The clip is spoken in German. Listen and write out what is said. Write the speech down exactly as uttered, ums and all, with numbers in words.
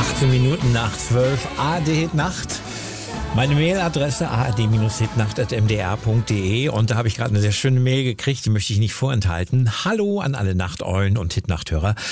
achtzehn Minuten nach zwölf, A D Hit Nacht. Meine Mailadresse a r d hitnacht at m d r punkt d e und da habe ich gerade eine sehr schöne Mail gekriegt, die möchte ich nicht vorenthalten. Hallo an alle Nachteulen und Hitnachthörer.